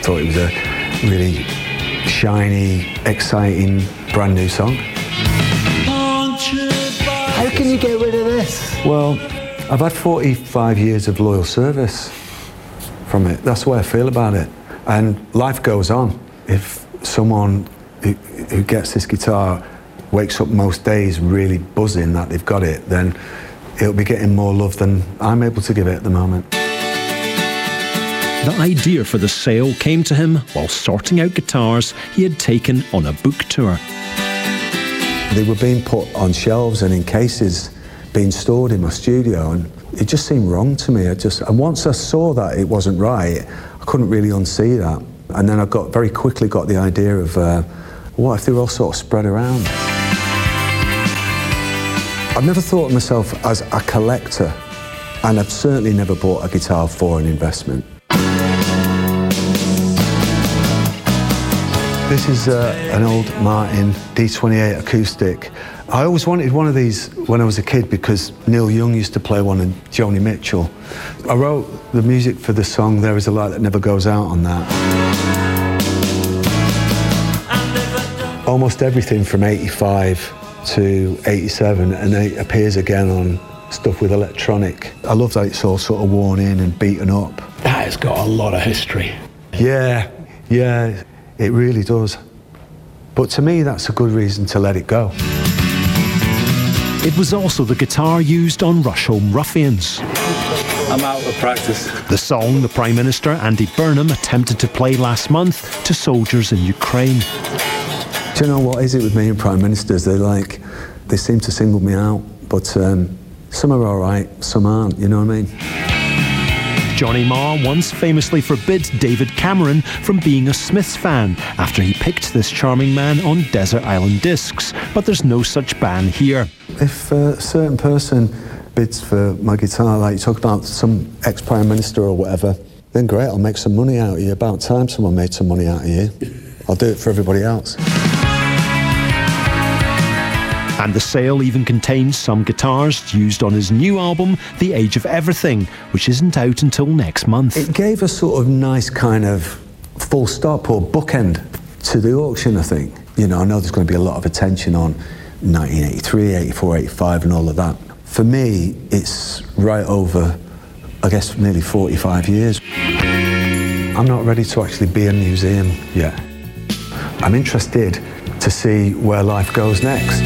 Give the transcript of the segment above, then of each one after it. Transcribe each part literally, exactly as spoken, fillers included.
thought it was a really shiny, exciting, brand new song. How can you get rid of this? Well, I've had forty-five years of loyal service from it. That's the way I feel about it. And life goes on. If someone who, who gets this guitar wakes up most days really buzzing that they've got it, then it'll be getting more love than I'm able to give it at the moment. The idea for the sale came to him while sorting out guitars he had taken on a book tour. They were being put on shelves and in cases being stored in my studio, and it just seemed wrong to me. I just, and once I saw that it wasn't right, I couldn't really unsee that. And then I got very quickly got the idea of uh, what if they were all sort of spread around? I've never thought of myself as a collector, and I've certainly never bought a guitar for an investment. This is uh, an old Martin D twenty-eight acoustic. I always wanted one of these when I was a kid because Neil Young used to play one and Joni Mitchell. I wrote the music for the song There Is a Light That Never Goes Out on that. Almost everything from eighty-five to eighty-seven, and it appears again on stuff with electronic. I love that it's all sort of worn in and beaten up. That has got a lot of history. Yeah, yeah. It really does. But to me, that's a good reason to let it go. It was also the guitar used on Rusholme Ruffians. I'm out of practice. The song the Prime Minister, Andy Burnham, attempted to play last month to soldiers in Ukraine. Do you know what is it with me and Prime Ministers? They like, they seem to single me out, but um, some are all right, some aren't, you know what I mean? Johnny Marr once famously forbid David Cameron from being a Smiths fan after he picked this charming man on Desert Island Discs, but there's no such ban here. If a certain person bids for my guitar, like you talk about some ex-Prime Minister or whatever, then great, I'll make some money out of you. About time someone made some money out of you. I'll do it for everybody else. And the sale even contains some guitars used on his new album, The Age of Everything, which isn't out until next month. It gave a sort of nice kind of full stop or bookend to the auction, I think. You know, I know there's going to be a lot of attention on nineteen eighty-three, eighty-four, eighty-five and all of that. For me, it's right over, I guess, nearly forty-five years. I'm not ready to actually be a museum yet. I'm interested to see where life goes next.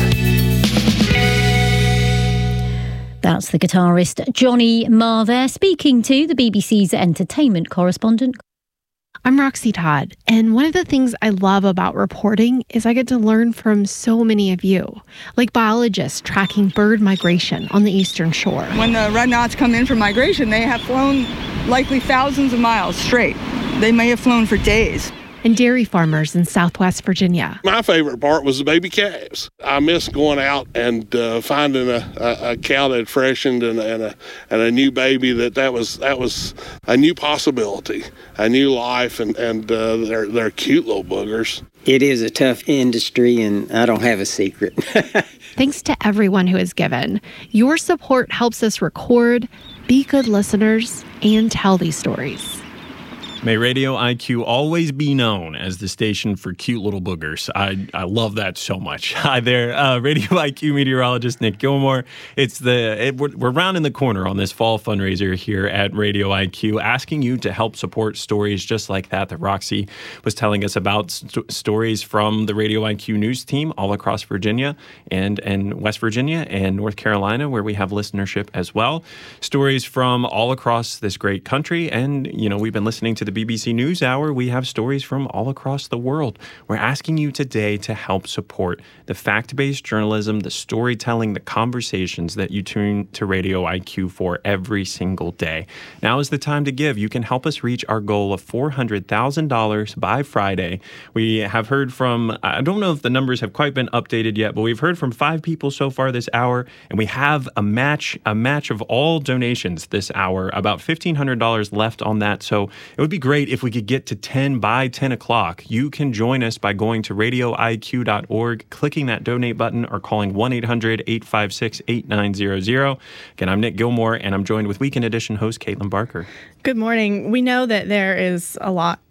That's the guitarist Johnny Marr there, speaking to the B B C's entertainment correspondent. I'm Roxy Todd, and one of the things I love about reporting is I get to learn from so many of you, like biologists tracking bird migration on the Eastern Shore. When the red knots come in for migration, they have flown likely thousands of miles straight. They may have flown for days. And dairy farmers in Southwest Virginia. My favorite part was the baby calves. I miss going out and uh, finding a, a, a cow that had freshened and, and a and a new baby. That that was that was a new possibility, a new life, and and uh, they're they're cute little boogers. It is a tough industry, and I don't have a secret. Thanks to everyone who has given. Your support helps us record, be good listeners, and tell these stories. May Radio I Q always be known as the station for cute little boogers. I, I love that so much. Hi there, uh, Radio I Q meteorologist Nick Gilmore. It's the it, we're, we're rounding the corner on this fall fundraiser here at Radio I Q, asking you to help support stories just like that that Roxy was telling us about, st- stories from the Radio I Q news team all across Virginia and, and West Virginia and North Carolina, where we have listenership as well. Stories from all across this great country, and you know we've been listening to the B B C NewsHour. We have stories from all across the world. We're asking you today to help support the fact-based journalism, the storytelling, the conversations that you tune to Radio I Q for every single day. Now is the time to give. You can help us reach our goal of four hundred thousand dollars by Friday. We have heard from, I don't know if the numbers have quite been updated yet, but we've heard from five people so far this hour, and we have a match, a match of all donations this hour, about fifteen hundred dollars left on that. So it would be great if we could get to ten by ten o'clock. You can join us by going to radio I Q dot org, clicking that donate button, or calling one eight hundred eight five six eight nine zero zero. Again, I'm Nick Gilmore, and I'm joined with Weekend Edition host Caitlin Barker. Good morning. We know that there is a lot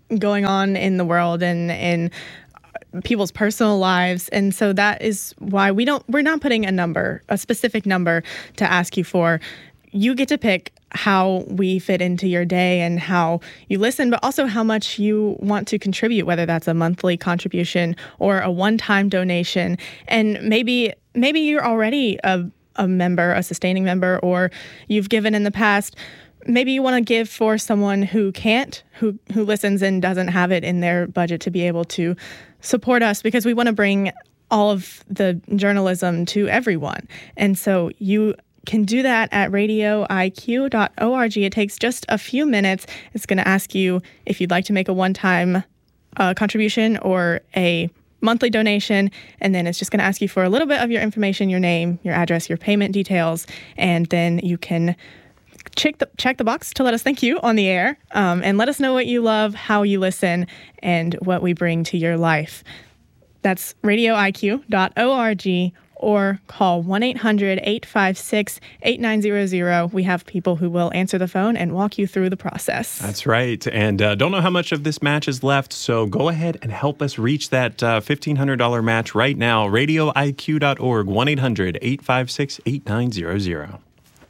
going on in the world and in people's personal lives. And so that is why we don't, we're not putting a number, a specific number to ask you for. You get to pick how we fit into your day and how you listen, but also how much you want to contribute, whether that's a monthly contribution or a one-time donation. And maybe maybe you're already a, a member, a sustaining member, or you've given in the past. Maybe you want to give for someone who can't, who who listens and doesn't have it in their budget to be able to support us, because we want to bring all of the journalism to everyone. And so you can do that at radio I Q dot org. It takes just a few minutes. It's going to ask you if you'd like to make a one-time uh, contribution or a monthly donation, and then it's just going to ask you for a little bit of your information, your name, your address, your payment details, and then you can check the check the box to let us thank you on the air, um, and let us know what you love, how you listen, and what we bring to your life. That's radio I Q dot org, or call one eight hundred eight five six eight nine zero zero. We have people who will answer the phone and walk you through the process. That's right. And uh, don't know how much of this match is left, so go ahead and help us reach that uh, fifteen hundred dollars match right now. radio I Q dot org, one eight hundred eight five six eight nine zero zero.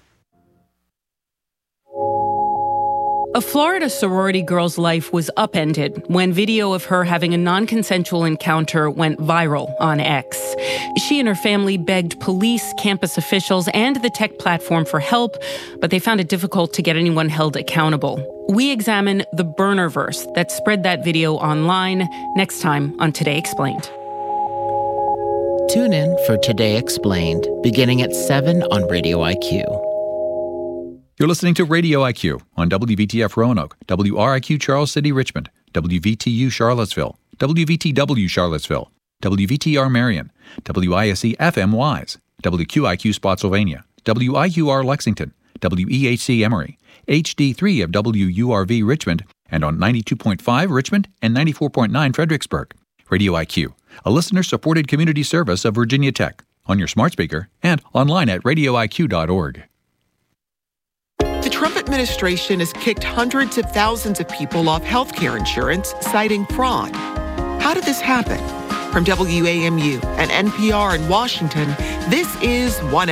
A Florida sorority girl's life was upended when video of her having a non-consensual encounter went viral on X. She and her family begged police, campus officials, and the tech platform for help, but they found it difficult to get anyone held accountable. We examine the burnerverse that spread that video online next time on Today Explained. Tune in for Today Explained, beginning at seven on Radio I Q. You're listening to Radio I Q on W V T F Roanoke, W R I Q Charles City Richmond, W V T U Charlottesville, W V T W Charlottesville, W V T R Marion, W I S E F M Wise, W Q I Q Spotsylvania, W I U R Lexington, W E H C Emory, H D three of W U R V Richmond, and on ninety-two point five Richmond and ninety-four point nine Fredericksburg. Radio I Q, a listener-supported community service of Virginia Tech, on your smart speaker and online at radio I Q dot org. The Trump administration has kicked hundreds of thousands of people off health care insurance, citing fraud. How did this happen? From W A M U and N P R in Washington, this is one A.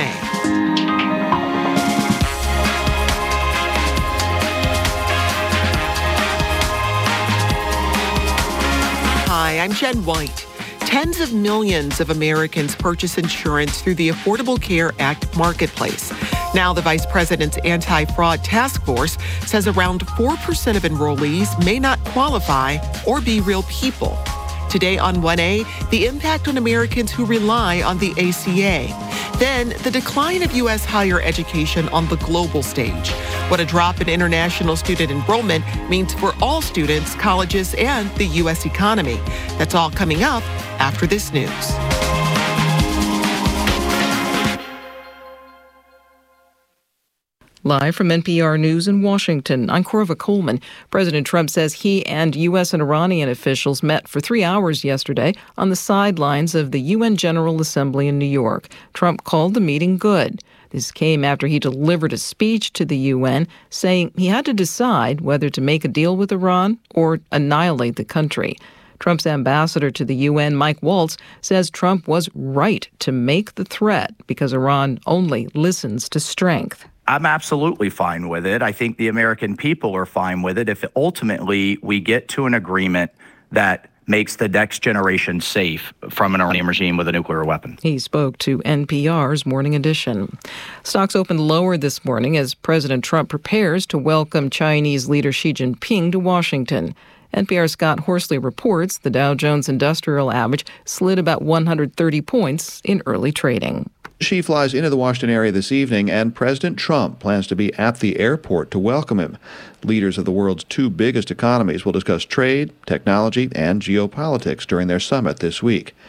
Hi, I'm Jen White. Tens of millions of Americans purchase insurance through the Affordable Care Act marketplace. Now, the Vice President's Anti-Fraud Task Force says around four percent of enrollees may not qualify or be real people. Today on one A, the impact on Americans who rely on the A C A. Then, the decline of U S higher education on the global stage. What a drop in international student enrollment means for all students, colleges, and the U S economy. That's all coming up after this news. Live from N P R News in Washington, I'm Corva Coleman. President Trump says he and U S and Iranian officials met for three hours yesterday on the sidelines of the U N General Assembly in New York. Trump called the meeting good. This came after he delivered a speech to the U N saying he had to decide whether to make a deal with Iran or annihilate the country. Trump's ambassador to the U N, Mike Waltz, says Trump was right to make the threat because Iran only listens to strength. I'm absolutely fine with it. I think the American people are fine with it if ultimately we get to an agreement that makes the next generation safe from an Iranian regime with a nuclear weapon. He spoke to N P R's Morning Edition. Stocks opened lower this morning as President Trump prepares to welcome Chinese leader Xi Jinping to Washington. N P R's Scott Horsley reports the Dow Jones Industrial Average slid about one hundred thirty points in early trading. Xi flies into the Washington area this evening, and President Trump plans to be at the airport to welcome him. Leaders of the world's two biggest economies will discuss trade, technology, and geopolitics during their summit this week.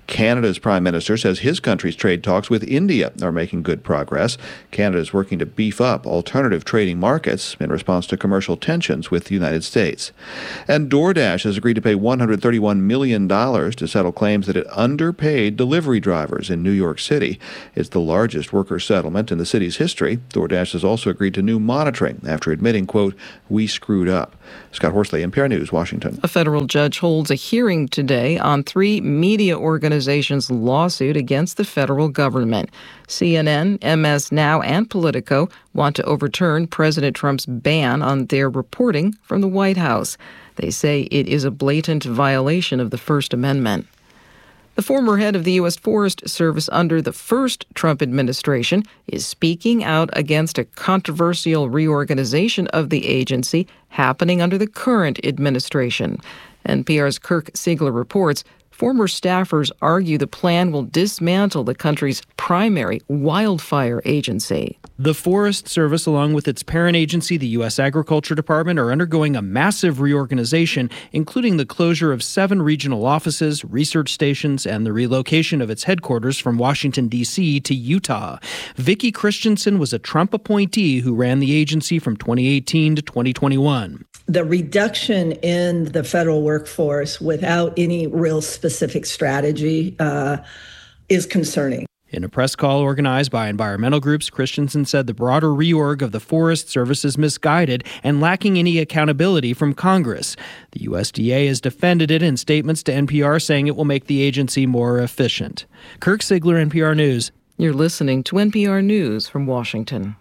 Canada's Prime Minister says his country's trade talks with India are making good progress. Canada is working to beef up alternative trading markets in response to commercial tensions with the United States. And DoorDash has agreed to pay one hundred thirty-one million dollars to settle claims that it underpaid delivery drivers in New York City. It's the largest worker settlement in the city's history. DoorDash has also agreed to new monitoring after admitting, quote, "We screwed up." Scott Horsley, N P R News, Washington. A federal judge holds a hearing today on three media organizations' lawsuit against the federal government. C N N, M S Now, and Politico want to overturn President Trump's ban on their reporting from the White House. They say it is a blatant violation of the First Amendment. The former head of the U S Forest Service under the first Trump administration is speaking out against a controversial reorganization of the agency happening under the current administration. N P R's Kirk Siegler reports former staffers argue the plan will dismantle the country's primary wildfire agency. The Forest Service, along with its parent agency, the U S Agriculture Department, are undergoing a massive reorganization, including the closure of seven regional offices, research stations, and the relocation of its headquarters from Washington, D C to Utah. Vicki Christensen was a Trump appointee who ran the agency from twenty eighteen to twenty twenty-one. The reduction in the federal workforce without any real specific strategy uh, is concerning. In a press call organized by environmental groups, Christensen said the broader reorg of the Forest Service is misguided and lacking any accountability from Congress. The U S D A has defended it in statements to N P R, saying it will make the agency more efficient. Kirk Siegler, N P R News. You're listening to N P R News from Washington.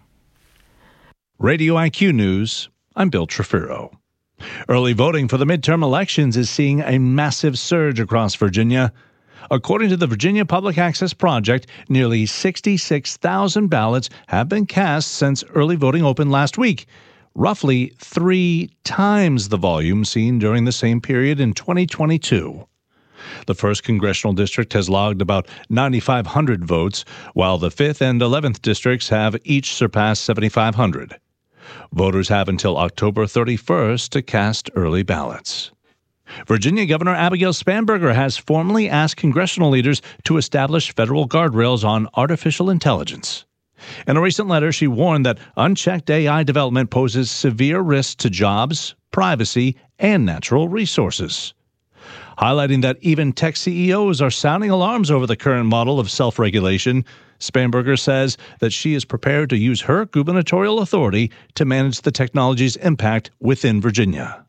Radio I Q News, I'm Bill Trefiro. Early voting for the midterm elections is seeing a massive surge across Virginia. According to the Virginia Public Access Project, nearly sixty-six thousand ballots have been cast since early voting opened last week, roughly three times the volume seen during the same period in twenty twenty-two. The first congressional district has logged about nine thousand five hundred votes, while the fifth and eleventh districts have each surpassed seven thousand five hundred. Voters have until October thirty-first to cast early ballots. Virginia Governor Abigail Spanberger has formally asked congressional leaders to establish federal guardrails on artificial intelligence. In a recent letter, she warned that unchecked A I development poses severe risks to jobs, privacy, and natural resources. Highlighting that even tech C E Os are sounding alarms over the current model of self-regulation, Spanberger says that she is prepared to use her gubernatorial authority to manage the technology's impact within Virginia.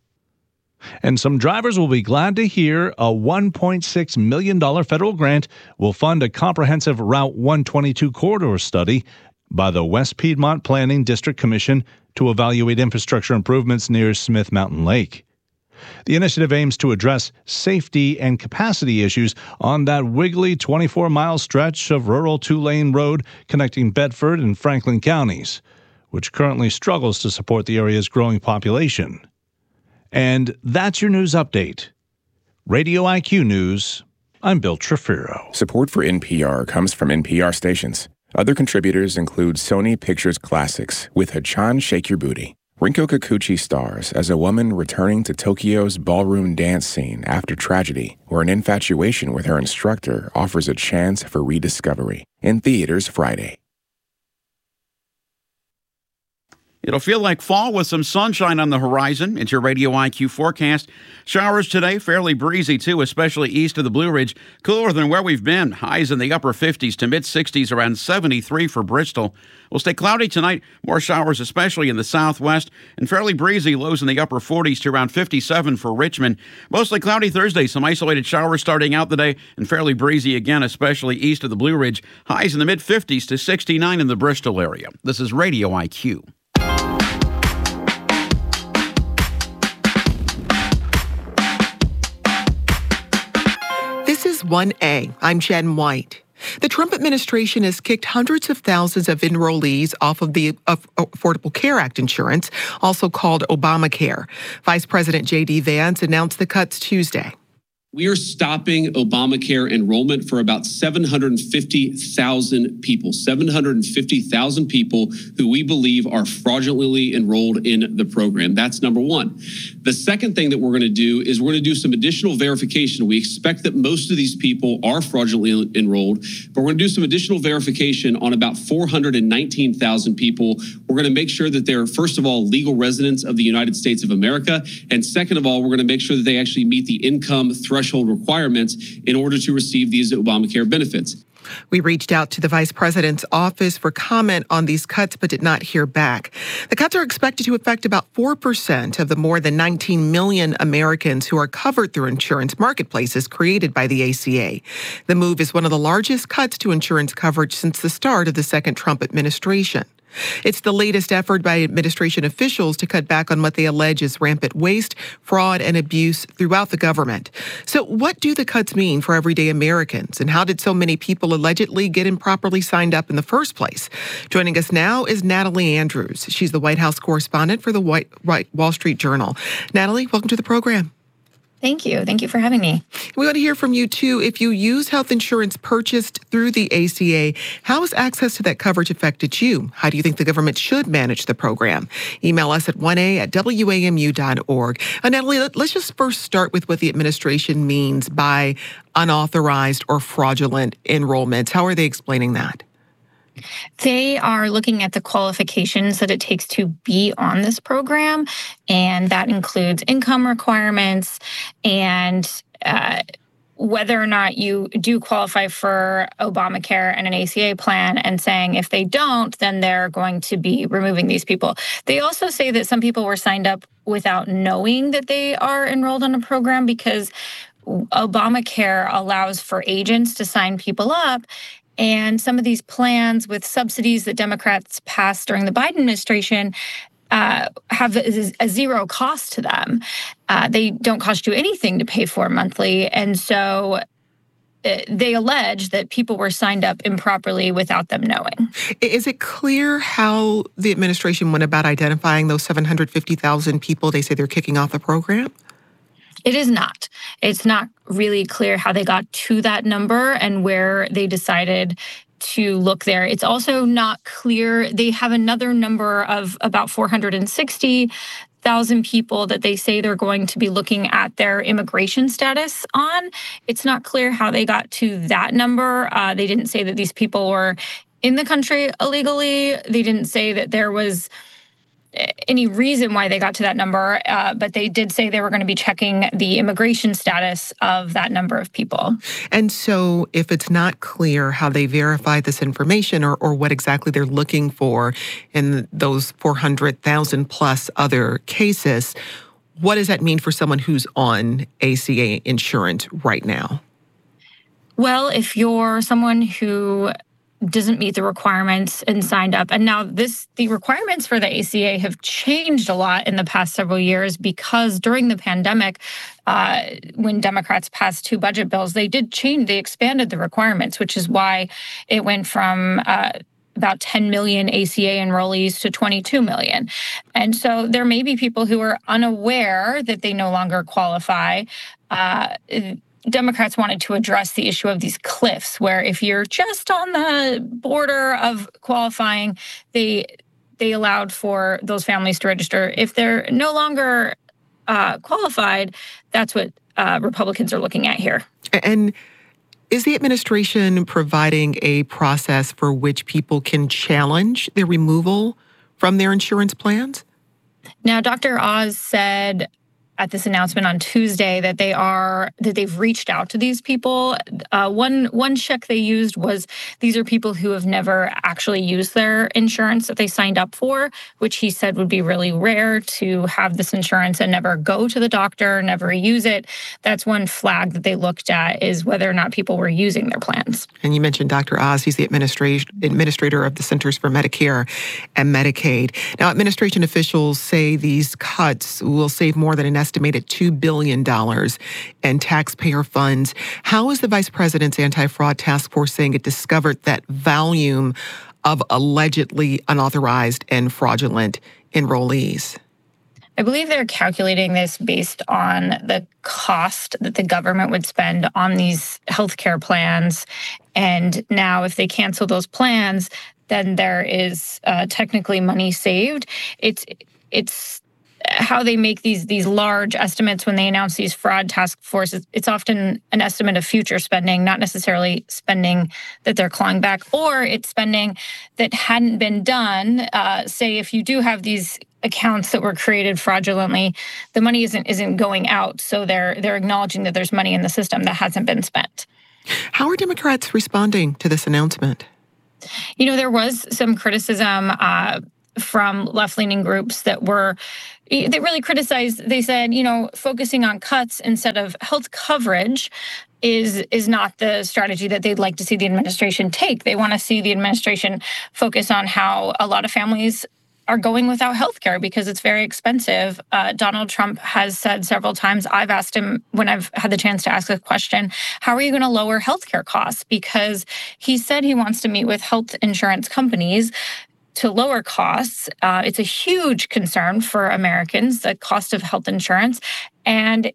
And some drivers will be glad to hear a one point six million dollars federal grant will fund a comprehensive Route one twenty-two corridor study by the West Piedmont Planning District Commission to evaluate infrastructure improvements near Smith Mountain Lake. The initiative aims to address safety and capacity issues on that wiggly twenty-four mile stretch of rural two-lane road connecting Bedford and Franklin counties, which currently struggles to support the area's growing population. And that's your news update. Radio I Q News, I'm Bill Trefiro. Support for N P R comes from N P R stations. Other contributors include Sony Pictures Classics with Hachan Shake Your Booty. Rinko Kikuchi stars as a woman returning to Tokyo's ballroom dance scene after tragedy, where an infatuation with her instructor offers a chance for rediscovery. In theaters Friday. It'll feel like fall with some sunshine on the horizon. It's your Radio I Q forecast. Showers today, fairly breezy too, especially east of the Blue Ridge. Cooler than where we've been. Highs in the upper fifties to mid-sixties, around seventy-three for Bristol. We'll stay cloudy tonight. More showers, especially in the southwest. And fairly breezy, lows in the upper forties to around fifty-seven for Richmond. Mostly cloudy Thursday. Some isolated showers starting out the day. And fairly breezy again, especially east of the Blue Ridge. Highs in the mid-fifties to sixty-nine in the Bristol area. This is Radio I Q. This is one A. I'm Jen White. The Trump administration has kicked hundreds of thousands of enrollees off of the Affordable Care Act insurance, also called Obamacare. Vice President J D Vance announced the cuts Tuesday. We are stopping Obamacare enrollment for about seven hundred fifty thousand people, seven hundred fifty thousand people who we believe are fraudulently enrolled in the program. That's number one. The second thing that we're going to do is we're going to do some additional verification. We expect that most of these people are fraudulently enrolled, but we're going to do some additional verification on about four hundred nineteen thousand people. We're going to make sure that they're, first of all, legal residents of the United States of America. And second of all, we're going to make sure that they actually meet the income threshold requirements in order to receive these Obamacare benefits. We reached out to the Vice President's office for comment on these cuts, but did not hear back. The cuts are expected to affect about four percent of the more than nineteen million Americans who are covered through insurance marketplaces created by the A C A. The move is one of the largest cuts to insurance coverage since the start of the second Trump administration. It's the latest effort by administration officials to cut back on what they allege is rampant waste, fraud, and abuse throughout the government. So what do the cuts mean for everyday Americans, and how did so many people allegedly get improperly signed up in the first place? Joining us now is Natalie Andrews. She's the White House correspondent for the White, White Wall Street Journal. Natalie, welcome to the program. Thank you. Thank you for having me. We want to hear from you, too. If you use health insurance purchased through the A C A, how has access to that coverage affected you? How do you think the government should manage the program? Email us at one a at w a m u dot org. Uh, Natalie, let, let's just first start with what the administration means by unauthorized or fraudulent enrollments. How are they explaining that? They are looking at the qualifications that it takes to be on this program, and that includes income requirements and uh, whether or not you do qualify for Obamacare and an A C A plan, and saying if they don't, then they're going to be removing these people. They also say that some people were signed up without knowing that they are enrolled on a program because Obamacare allows for agents to sign people up. And some of these plans with subsidies that Democrats passed during the Biden administration uh, have a, a zero cost to them. Uh, they don't cost you anything to pay for monthly. And so uh, they allege that people were signed up improperly without them knowing. Is it clear how the administration went about identifying those seven hundred fifty thousand people they say they're kicking off the program? It is not. It's not really clear how they got to that number and where they decided to look there. It's also not clear. They have another number of about four hundred sixty thousand people that they say they're going to be looking at their immigration status on. It's not clear how they got to that number. Uh, they didn't say that these people were in the country illegally. They didn't say that there was any reason why they got to that number, uh, but they did say they were going to be checking the immigration status of that number of people. And so if it's not clear how they verify this information or, or what exactly they're looking for in those four hundred thousand plus other cases, what does that mean for someone who's on A C A insurance right now? Well, if you're someone who doesn't meet the requirements and signed up. And now this, the requirements for the A C A have changed a lot in the past several years because during the pandemic, uh, when Democrats passed two budget bills, they did change, they expanded the requirements, which is why it went from uh, about ten million A C A enrollees to twenty-two million. And so there may be people who are unaware that they no longer qualify. Uh, Democrats wanted to address the issue of these cliffs, where if you're just on the border of qualifying, they they allowed for those families to register. If they're no longer uh, qualified, that's what uh, Republicans are looking at here. And is the administration providing a process for which people can challenge their removal from their insurance plans? Now, Doctor Oz said at this announcement on Tuesday that they are that they've reached out to these people. Uh, one one check they used was these are people who have never actually used their insurance that they signed up for, which he said would be really rare to have this insurance and never go to the doctor, never use it. That's one flag that they looked at, is whether or not people were using their plans. And you mentioned Doctor Oz. He's the administrator administrator of the Centers for Medicare and Medicaid. Now, administration officials say these cuts will save more than an estimated two billion dollars in taxpayer funds. How is the Vice President's Anti-Fraud Task Force saying it discovered that volume of allegedly unauthorized and fraudulent enrollees? I believe they're calculating this based on the cost that the government would spend on these healthcare plans. And now if they cancel those plans, then there is uh, technically money saved. It's it's how they make these these large estimates when they announce these fraud task forces. It's often an estimate of future spending, not necessarily spending that they're clawing back, or it's spending that hadn't been done. Uh, say if you do have these accounts that were created fraudulently, the money isn't isn't going out, so they're they're acknowledging that there's money in the system that hasn't been spent. How are Democrats responding to this announcement? You know, there was some criticism uh, from left-leaning groups that were, they really criticized, they said, you know, focusing on cuts instead of health coverage is is not the strategy that they'd like to see the administration take. They want to see the administration focus on how a lot of families are going without health care because it's very expensive. Uh, Donald Trump has said several times, I've asked him when I've had the chance to ask a question, how are you going to lower health care costs? Because he said he wants to meet with health insurance companies to lower costs. Uh, it's a huge concern for Americans, the cost of health insurance. And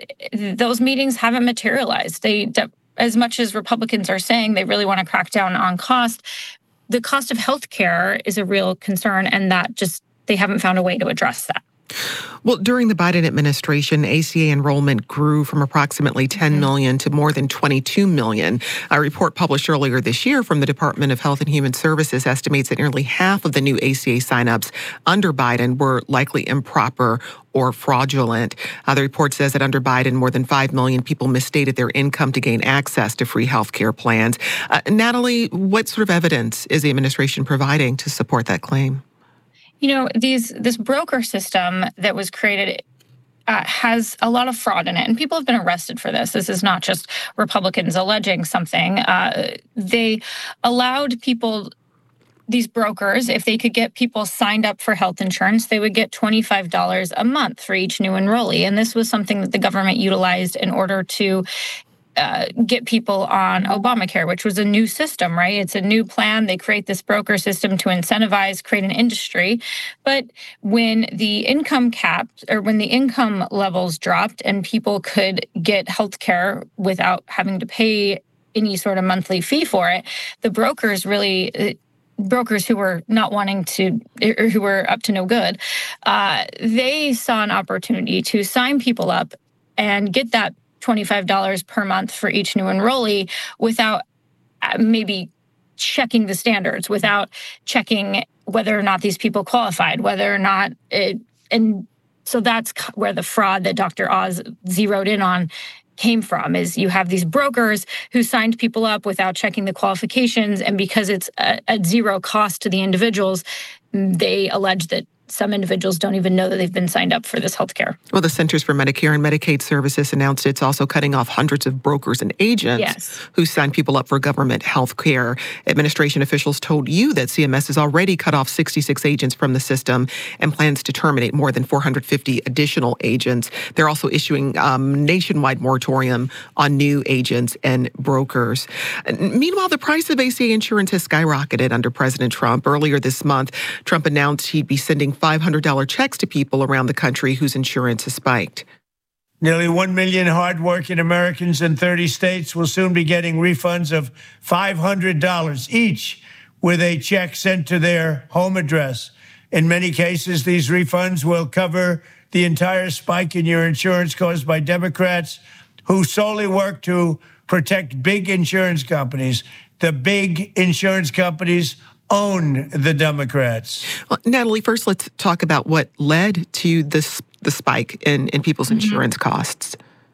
those meetings haven't materialized. They, as much as Republicans are saying they really want to crack down on cost, the cost of health care is a real concern, and that just, they haven't found a way to address that. Well, during the Biden administration, A C A enrollment grew from approximately ten million to more than twenty-two million. A report published earlier this year from the Department of Health and Human Services estimates that nearly half of the new A C A signups under Biden were likely improper or fraudulent. Uh, the report says that under Biden, more than five million people misstated their income to gain access to free health care plans. Uh, Natalie, what sort of evidence is the administration providing to support that claim? You know, these this broker system that was created uh, has a lot of fraud in it, and people have been arrested for this. This is not just Republicans alleging something. Uh, they allowed people, these brokers, if they could get people signed up for health insurance, they would get twenty-five dollars a month for each new enrollee. And this was something that the government utilized in order to Uh, get people on Obamacare, which was a new system, right? It's a new plan. They create this broker system to incentivize, create an industry. But when the income cap or when the income levels dropped and people could get health care without having to pay any sort of monthly fee for it, the brokers really... brokers who were not wanting to, or who were up to no good, uh, they saw an opportunity to sign people up and get that twenty-five dollars per month for each new enrollee without maybe checking the standards, without checking whether or not these people qualified, whether or not it, and so that's where the fraud that Doctor Oz zeroed in on came from, is you have these brokers who signed people up without checking the qualifications, and because it's at zero cost to the individuals, they allege that some individuals don't even know that they've been signed up for this health care. Well, the Centers for Medicare and Medicaid Services announced it's also cutting off hundreds of brokers and agents yes. who sign people up for government health care. Administration officials told you that C M S has already cut off sixty-six agents from the system and plans to terminate more than four hundred fifty additional agents. They're also issuing um, nationwide moratorium on new agents and brokers. Meanwhile, the price of A C A insurance has skyrocketed under President Trump. Earlier this month, Trump announced he'd be sending five hundred dollars checks to people around the country whose insurance has spiked. Nearly one million hardworking Americans in thirty states will soon be getting refunds of five hundred dollars each with a check sent to their home address. In many cases, these refunds will cover the entire spike in your insurance caused by Democrats who solely work to protect big insurance companies. The big insurance companies own the Democrats. Well, Natalie, first let's talk about what led to this the spike in, in people's mm-hmm. insurance costs.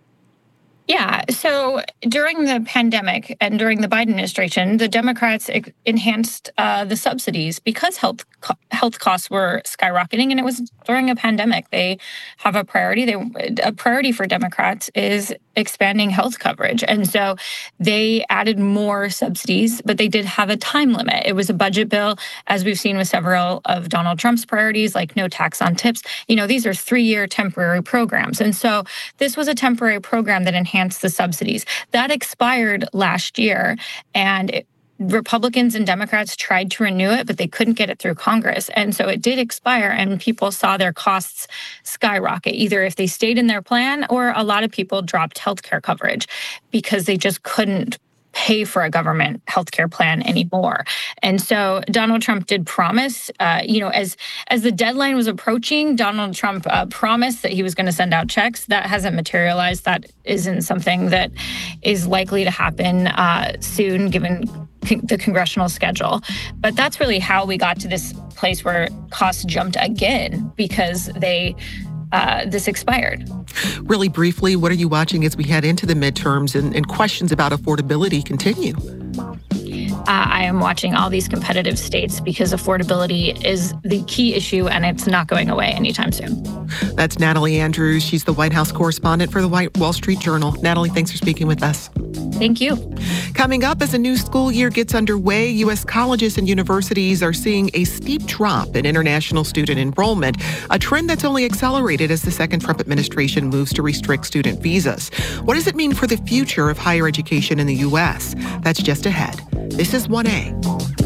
Yeah. So during the pandemic and during the Biden administration, the Democrats ex- enhanced uh, the subsidies because health co- health costs were skyrocketing, and it was during a pandemic. They have a priority. They a priority for Democrats is expanding health coverage, and so they added more subsidies, but they did have a time limit. It was a budget bill, as we've seen with several of Donald Trump's priorities, like no tax on tips. You know, these are three-year temporary programs, and so this was a temporary program that enhanced the subsidies. That expired last year, and it, Republicans and Democrats tried to renew it, but they couldn't get it through Congress. And so it did expire, and people saw their costs skyrocket, either if they stayed in their plan or a lot of people dropped healthcare coverage because they just couldn't pay for a government healthcare plan anymore. And so Donald Trump did promise, uh, you know, as as the deadline was approaching, Donald Trump uh, promised that he was going to send out checks. That hasn't materialized. That isn't something that is likely to happen uh, soon, given con- the congressional schedule. But that's really how we got to this place where costs jumped again, because they Uh, this expired. Really briefly, what are you watching as we head into the midterms and, and questions about affordability continue? Uh, I am watching all these competitive states because affordability is the key issue, and it's not going away anytime soon. That's Natalie Andrews. She's the White House correspondent for the White Wall Street Journal. Natalie, thanks for speaking with us. Thank you. Coming up, as a new school year gets underway, U S colleges and universities are seeing a steep drop in international student enrollment, a trend that's only accelerated as the second Trump administration moves to restrict student visas. What does it mean for the future of higher education in the U S? That's just ahead. This is one A.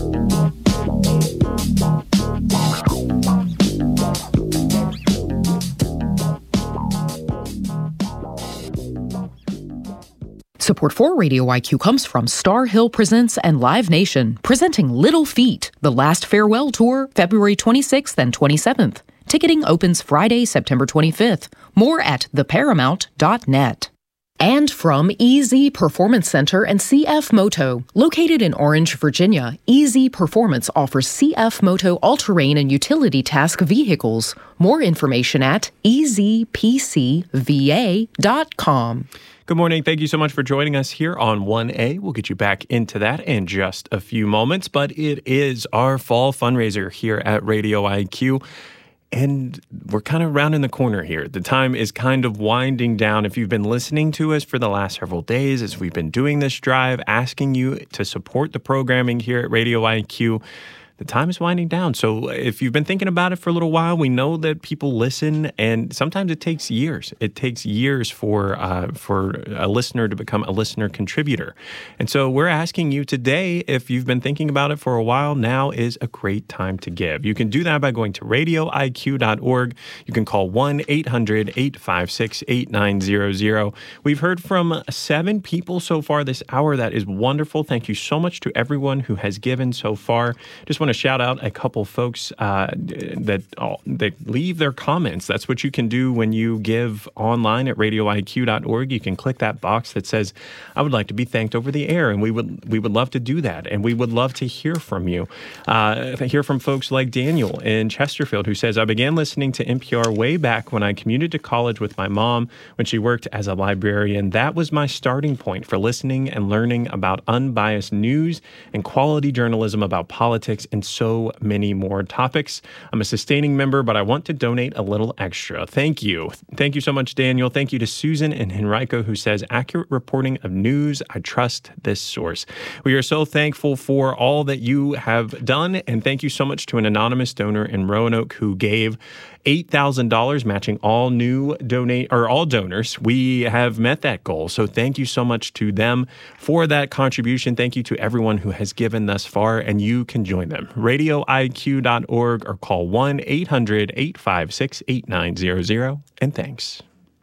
Support for Radio I Q comes from Star Hill Presents and Live Nation, presenting Little Feat, The Last Farewell Tour, February twenty-sixth and twenty-seventh. Ticketing opens Friday, September twenty-fifth. More at the paramount dot net. And from E Z Performance Center and C F Moto. Located in Orange, Virginia, E Z Performance offers C F Moto all-terrain and utility task vehicles. More information at e z p c v a dot com. Good morning. Thank you so much for joining us here on one A. We'll get you back into that in just a few moments, but it is our fall fundraiser here at Radio I Q. And we're kind of rounding the corner here. The time is kind of winding down. If you've been listening to us for the last several days as we've been doing this drive, asking you to support the programming here at Radio I Q, the time is winding down. So if you've been thinking about it for a little while, we know that people listen, and sometimes it takes years. It takes years for uh, for a listener to become a listener contributor. And so we're asking you today, if you've been thinking about it for a while, now is a great time to give. You can do that by going to radio I Q dot org. You can call one eight hundred eight five six eight nine zero zero. We've heard from seven people so far this hour. That is wonderful. Thank you so much to everyone who has given so far. Just want to shout out a couple folks uh, that uh, that leave their comments. That's what you can do when you give online at radio I Q dot org. You can click that box that says, "I would like to be thanked over the air," and we would we would love to do that, and we would love to hear from you. Uh, hear from folks like Daniel in Chesterfield, who says, "I began listening to N P R way back when I commuted to college with my mom when she worked as a librarian. That was my starting point for listening and learning about unbiased news and quality journalism about politics and so many more topics. I'm a sustaining member, but I want to donate a little extra. Thank you. Thank you so much, Daniel. Thank you to Susan and Henrico, who says, accurate reporting of news. I trust this source. We are so thankful for all that you have done. And thank you so much to an anonymous donor in Roanoke who gave eight thousand dollars, matching all new donate or all donors. We have met that goal. So thank you so much to them for that contribution. Thank you to everyone who has given thus far, and you can join them. radio I Q dot org or call one eight hundred eight five six eight nine zero zero. And thanks.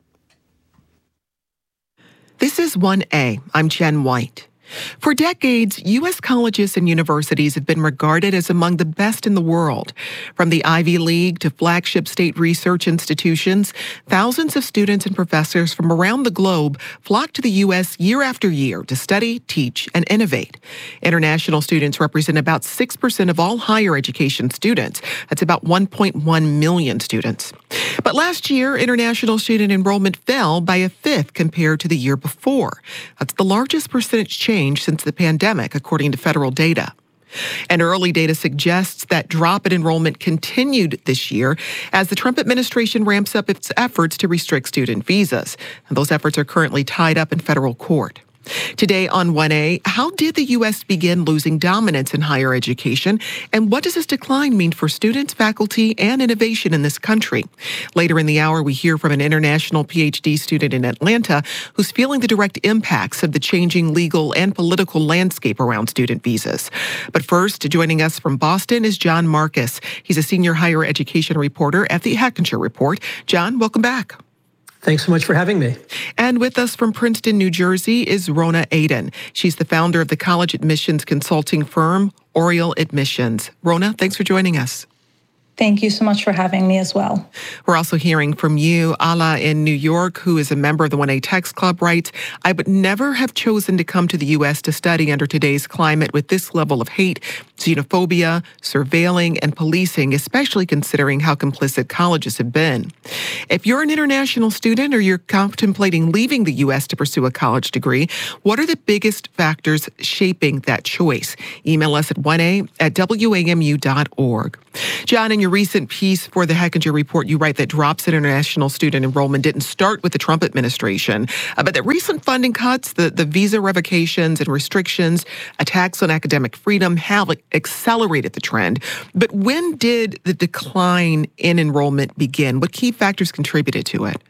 This is one A. I'm Jen White. For decades, U S colleges and universities have been regarded as among the best in the world. From the Ivy League to flagship state research institutions, thousands of students and professors from around the globe flock to the U S year after year to study, teach, and innovate. International students represent about six percent of all higher education students. That's about one point one million students. But last year, international student enrollment fell by a fifth compared to the year before. That's the largest percentage change since the pandemic, according to federal data. And early data suggests that drop in enrollment continued this year as the Trump administration ramps up its efforts to restrict student visas. And those efforts are currently tied up in federal court. Today on one A, how did the U S begin losing dominance in higher education? And what does this decline mean for students, faculty, and innovation in this country? Later in the hour, we hear from an international P H D student in Atlanta who's feeling the direct impacts of the changing legal and political landscape around student visas. But first, joining us from Boston is John Marcus. He's a senior higher education reporter at the Hechinger Report. John, welcome back. Thanks so much for having me. And with us from Princeton, New Jersey is Rona Aden. She's the founder of the college admissions consulting firm, Oriel Admissions. Rona, thanks for joining us. Thank you so much for having me as well. We're also hearing from you. Ala in New York, who is a member of the one A Text Club, writes, I would never have chosen to come to the U S to study under today's climate with this level of hate, xenophobia, surveilling, and policing, especially considering how complicit colleges have been. If you're an international student or you're contemplating leaving the U S to pursue a college degree, what are the biggest factors shaping that choice? Email us at one A at W A M U dot org. John, in your recent piece for the Hechinger Report, you write that drops in international student enrollment didn't start with the Trump administration, uh, but that recent funding cuts, the, the visa revocations and restrictions, attacks on academic freedom have accelerated the trend. But when did the decline in enrollment begin? What key factors contributed to it?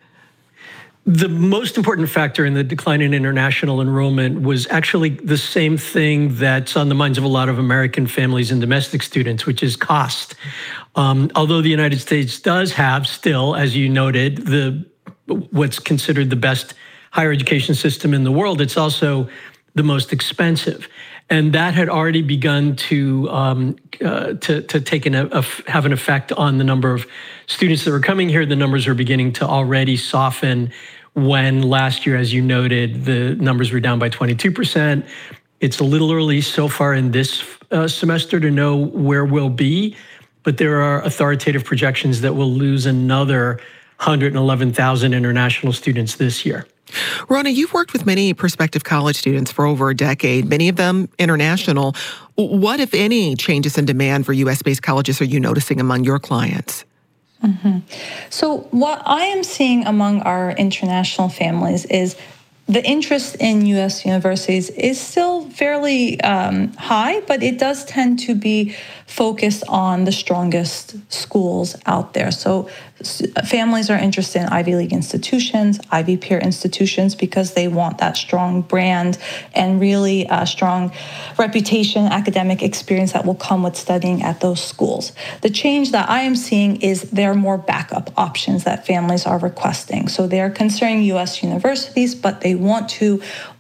The most important factor in the decline in international enrollment was actually the same thing that's on the minds of a lot of American families and domestic students, which is cost. Um, although the United States does have still, as you noted, the what's considered the best higher education system in the world, it's also the most expensive. And that had already begun to um, uh, to, to take an, a, have an effect on the number of students that were coming here. The numbers are beginning to already soften when last year, as you noted, the numbers were down by twenty-two percent. It's a little early so far in this uh, semester to know where we'll be, but there are authoritative projections that we'll lose another one hundred eleven thousand international students this year. Rona, you've worked with many prospective college students for over a decade, many of them international. What, if any, changes in demand for U S-based colleges are you noticing among your clients? Mm-hmm. So what I am seeing among our international families is the interest in U S universities is still fairly um, high, but it does tend to be focused on the strongest schools out there. So families are interested in Ivy League institutions, Ivy peer institutions, because they want that strong brand and really a strong reputation, academic experience that will come with studying at those schools. The change that I am seeing is there are more backup options that families are requesting. So they are considering U S universities, but they want to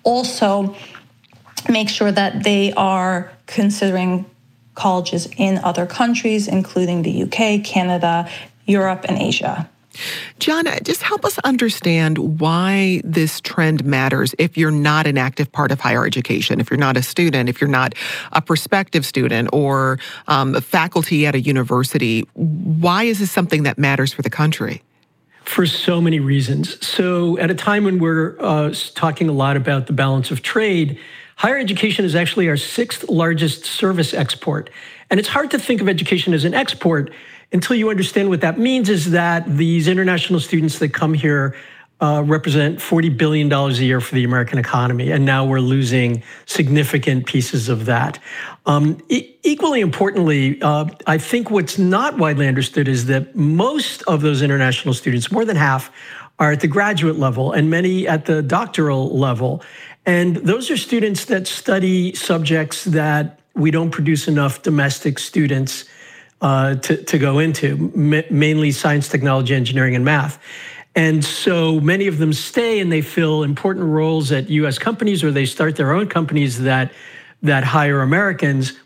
also make sure that they are considering colleges in other countries, including the U K, Canada, Europe, and Asia. John, just help us understand why this trend matters if you're not an active part of higher education, if you're not a student, if you're not a prospective student or um, a faculty at a university. Why is this something that matters for the country? For so many reasons. So at a time when we're uh, talking a lot about the balance of trade, higher education is actually our sixth largest service export. And it's hard to think of education as an export until you understand what that means is that these international students that come here uh, represent forty billion dollars a year for the American economy. And now we're losing significant pieces of that. Um, e- equally importantly, uh, I think what's not widely understood is that most of those international students, more than half, are at the graduate level and many at the doctoral level. And those are students that study subjects that we don't produce enough domestic students uh, to, to go into, m- mainly science, technology, engineering, and math. And so many of them stay and they fill important roles at U S companies or they start their own companies that, that hire Americans.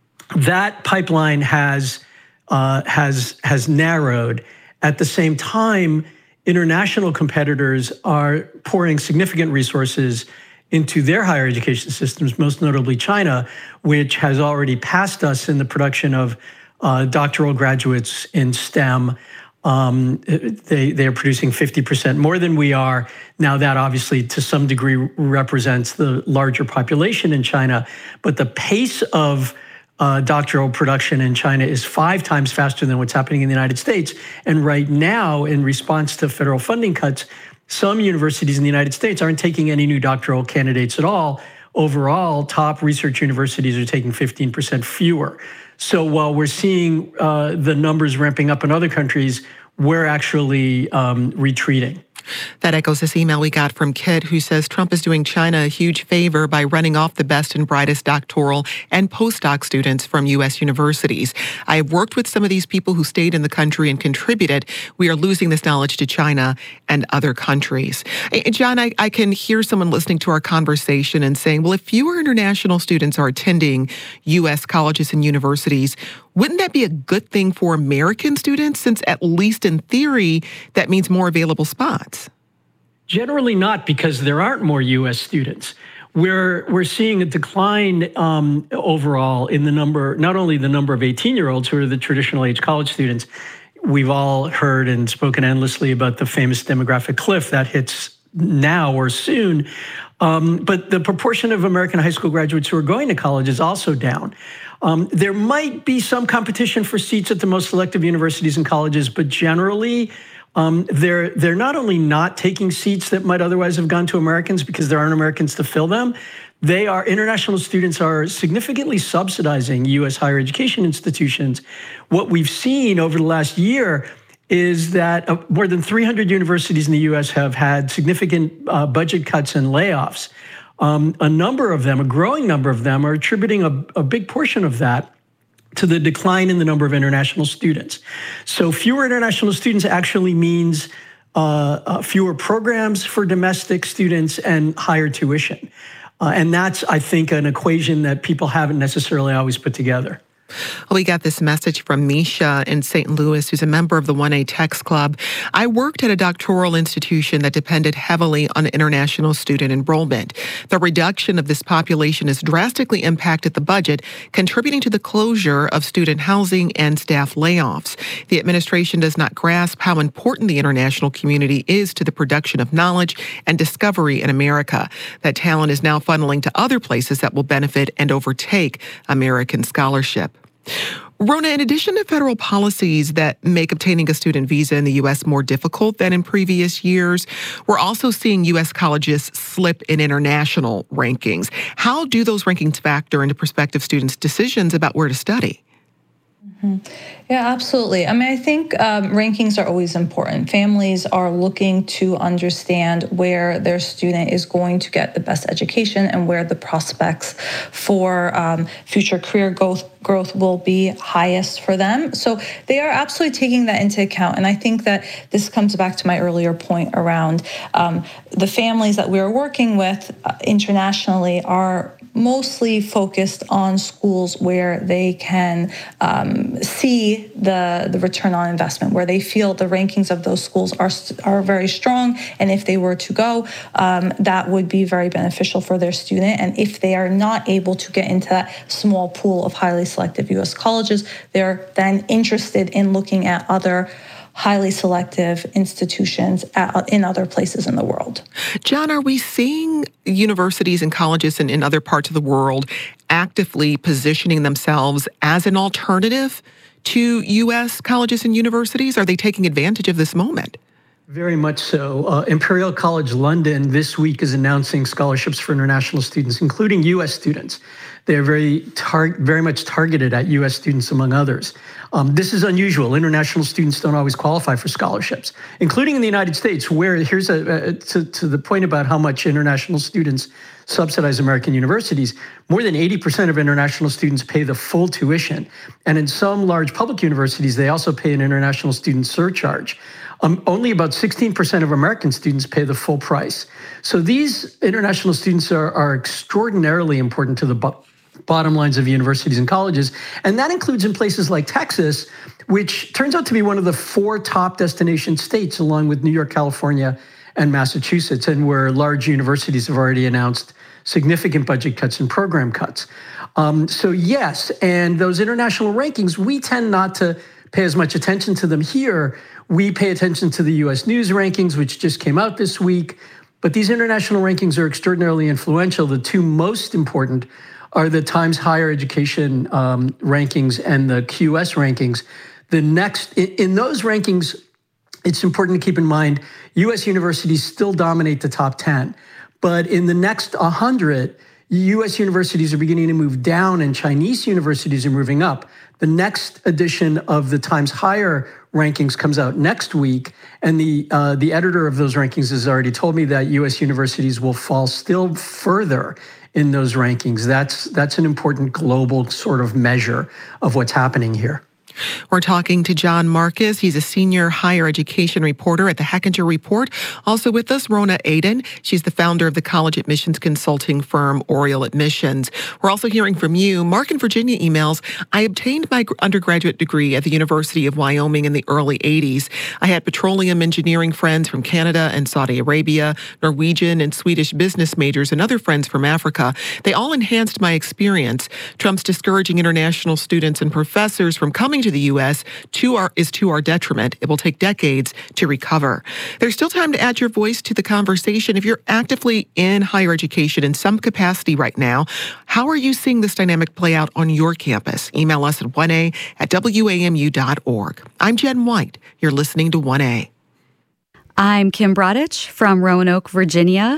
That pipeline has, uh, has, has narrowed. At the same time, international competitors are pouring significant resources into their higher education systems, most notably China, which has already passed us in the production of uh, doctoral graduates in STEM. Um, they, they are producing fifty percent more than we are. Now that obviously to some degree represents the larger population in China, but the pace of uh, doctoral production in China is five times faster than what's happening in the United States. And right now, in response to federal funding cuts, Some universities in the United States aren't taking any new doctoral candidates at all. Overall, top research universities are taking fifteen percent fewer. So while we're seeing uh, the numbers ramping up in other countries, we're actually um, retreating. That echoes this email we got from Kit, who says Trump is doing China a huge favor by running off the best and brightest doctoral and postdoc students from U S universities. I have worked with some of these people who stayed in the country and contributed. We are losing this knowledge to China and other countries. John, I, I can hear someone listening to our conversation and saying, well, if fewer international students are attending U S colleges and universities, wouldn't that be a good thing for American students, since at least in theory, that means more available spots? Generally not, because there aren't more U S students. We're we're seeing a decline um, overall in the number, not only the number of eighteen-year-olds who are the traditional age college students. We've all heard and spoken endlessly about the famous demographic cliff that hits now or soon. Um, but the proportion of American high school graduates who are going to college is also down. Um, there might be some competition for seats at the most selective universities and colleges, but generally, um, they're they're not only not taking seats that might otherwise have gone to Americans because there aren't Americans to fill them. They are international students are significantly subsidizing U S higher education institutions. What we've seen over the last year is that uh, more than three hundred universities in the U S have had significant uh, budget cuts and layoffs. Um, a number of them, a growing number of them, are attributing a, a big portion of that to the decline in the number of international students. So fewer international students actually means uh, uh, fewer programs for domestic students and higher tuition. Uh, and that's, I think, an equation that people haven't necessarily always put together. Well, we got this message from Misha in Saint Louis, who's a member of the one A Text Club. I worked at a doctoral institution that depended heavily on international student enrollment. The reduction of this population has drastically impacted the budget, contributing to the closure of student housing and staff layoffs. The administration does not grasp how important the international community is to the production of knowledge and discovery in America. That talent is now funneling to other places that will benefit and overtake American scholarship. Rona, in addition to federal policies that make obtaining a student visa in the U S more difficult than in previous years, we're also seeing U S colleges slip in international rankings. How do those rankings factor into prospective students' decisions about where to study? Mm-hmm. Yeah, absolutely. I mean, I think um, rankings are always important. Families are looking to understand where their student is going to get the best education and where the prospects for um, future career growth growth will be highest for them. So they are absolutely taking that into account. And I think that this comes back to my earlier point around um, the families that we're working with uh, internationally are mostly focused on schools where they can um, see the, the return on investment, where they feel the rankings of those schools are are very strong. And if they were to go, um, that would be very beneficial for their student. And if they are not able to get into that small pool of highly selective U S colleges, they're then interested in looking at other highly selective institutions at, in other places in the world. John, are we seeing universities and colleges in, in other parts of the world actively positioning themselves as an alternative to U S colleges and universities? Are they taking advantage of this moment? Very much so. Uh, Imperial College London this week is announcing scholarships for international students, including U S students. They're very tar- very much targeted at U S students, among others. Um, this is unusual. International students don't always qualify for scholarships, including in the United States, where here's a, a to, to the point about how much international students subsidize American universities. More than eighty percent of international students pay the full tuition. And in some large public universities, they also pay an international student surcharge. Um, only about sixteen percent of American students pay the full price. So these international students are, are extraordinarily important to the bu- bottom lines of universities and colleges. And that includes in places like Texas, which turns out to be one of the four top destination states, along with New York, California, and Massachusetts, and where large universities have already announced significant budget cuts and program cuts. Um, so yes, and those international rankings, we tend not to pay as much attention to them here. We pay attention to the U S News rankings, which just came out this week. But these international rankings are extraordinarily influential. The two most important are the Times Higher Education um, rankings and the Q S rankings. The next, in, in those rankings, it's important to keep in mind, U S universities still dominate the top ten. But in the next one hundred, U S universities are beginning to move down and Chinese universities are moving up. The next edition of the Times Higher rankings comes out next week, and the uh, the editor of those rankings has already told me that U S universities will fall still further in those rankings. That's that's an important global sort of measure of what's happening here. We're talking to John Marcus. He's a senior higher education reporter at the Hackinger Report. Also with us, Rona Aden. She's the founder of the college admissions consulting firm Oriel Admissions. We're also hearing from you. Mark in Virginia emails, I obtained my undergraduate degree at the University of Wyoming in the early eighties. I had petroleum engineering friends from Canada and Saudi Arabia, Norwegian and Swedish business majors, and other friends from Africa. They all enhanced my experience. Trump's discouraging international students and professors from coming to the U S to our, is to our detriment. It will take decades to recover. There's still time to add your voice to the conversation. If you're actively in higher education in some capacity right now, how are you seeing this dynamic play out on your campus? Email us at one a at w a m u dot org. I'm Jen White. You're listening to one A. I'm Kim Brodich from Roanoke, Virginia.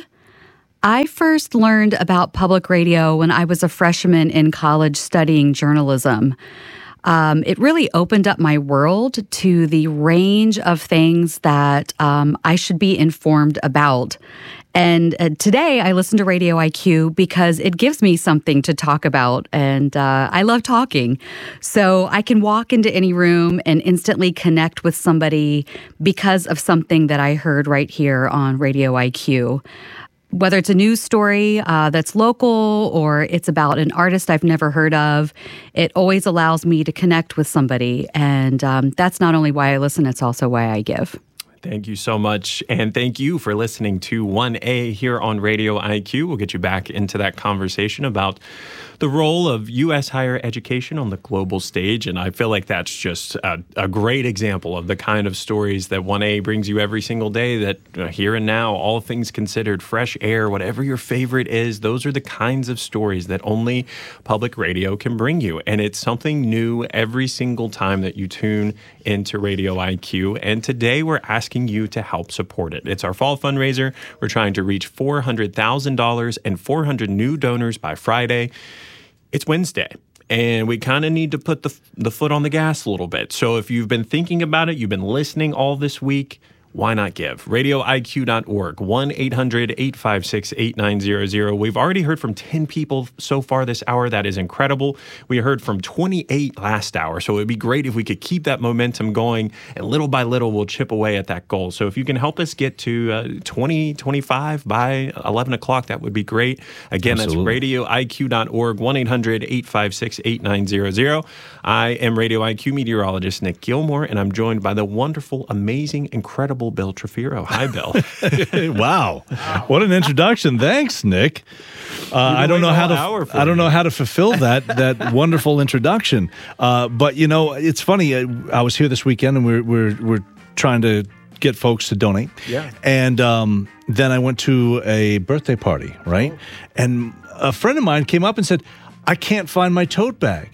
I first learned about public radio when I was a freshman in college studying journalism. Um, it really opened up my world to the range of things that um, I should be informed about. And uh, today I listen to Radio I Q because it gives me something to talk about, and uh, I love talking. So I can walk into any room and instantly connect with somebody because of something that I heard right here on Radio I Q. Whether it's a news story uh, that's local or it's about an artist I've never heard of, it always allows me to connect with somebody. And um, that's not only why I listen, it's also why I give. Thank you so much. And thank you for listening to one A here on Radio I Q. We'll get you back into that conversation about the role of U S higher education on the global stage. And I feel like that's just a, a great example of the kind of stories that one A brings you every single day, that uh, here and now, all things considered, fresh air, whatever your favorite is, those are the kinds of stories that only public radio can bring you. And it's something new every single time that you tune into Radio I Q. And today we're asking you to help support it. It's our fall fundraiser. We're trying to reach four hundred thousand dollars and four hundred new donors by Friday. It's Wednesday, and we kind of need to put the the foot on the gas a little bit. So if you've been thinking about it, you've been listening all this week, why not give? radio I Q dot org, one eight hundred eight five six eight nine zero zero. We've already heard from ten people so far this hour. That is incredible. We heard from twenty-eight last hour, so it would be great if we could keep that momentum going, and little by little, we'll chip away at that goal. So if you can help us get to uh, twenty, twenty-five by eleven o'clock, that would be great. Again, Absolutely. That's radio I Q dot org, one eight hundred eight five six eight nine zero zero. I am Radio I Q meteorologist Nick Gilmore, and I'm joined by the wonderful, amazing, incredible Bill Trefiro. Hi, Bill. Wow. wow, what an introduction! Thanks, Nick. Uh, I don't know how to. I don't know how to fulfill that that wonderful introduction. Uh, but you know, it's funny. I, I was here this weekend, and we're we're we're trying to get folks to donate. Yeah. And um, then I went to a birthday party, right? Oh. And a friend of mine came up and said, "I can't find my tote bag."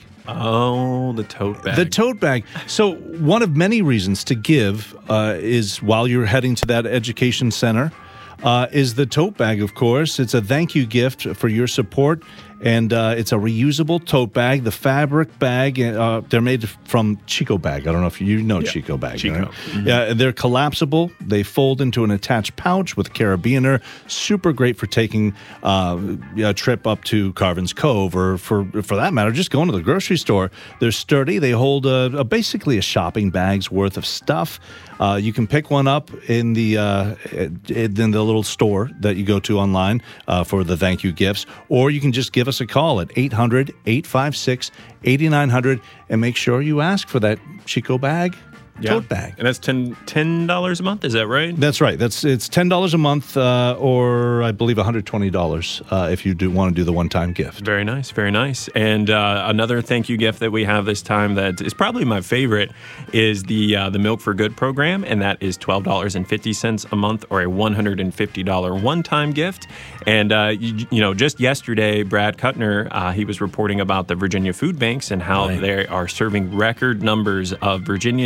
Oh, the tote bag. The tote bag. So one of many reasons to give uh, is while you're heading to that education center uh, is the tote bag, of course. It's a thank you gift for your support. And uh, it's a reusable tote bag. The fabric bag, uh, they're made from Chico bag. I don't know if you know yeah. Chico bag. Chico. Right? Mm-hmm. Yeah, they're collapsible. They fold into an attached pouch with carabiner. Super great for taking uh, a trip up to Carvin's Cove, or for for that matter, just going to the grocery store. They're sturdy. They hold a, a basically a shopping bag's worth of stuff. Uh, you can pick one up in the uh, in the little store that you go to online uh, for the thank you gifts, or you can just give us a call at eight hundred eight five six eight nine zero zero and make sure you ask for that Chico bag. Yeah. Tote bag. And that's ten dollars a month, is that right? That's right. That's It's ten dollars a month, uh, or I believe one hundred twenty dollars uh, if you do want to do the one-time gift. Very nice, very nice. And uh, another thank you gift that we have this time that is probably my favorite is the uh, the Milk for Good program, and that is twelve dollars and fifty cents a month, or a one hundred fifty dollars one-time gift. And, uh, you, you know, just yesterday, Brad Kuttner, uh, he was reporting about the Virginia food banks and how right. they are serving record numbers of Virginians facing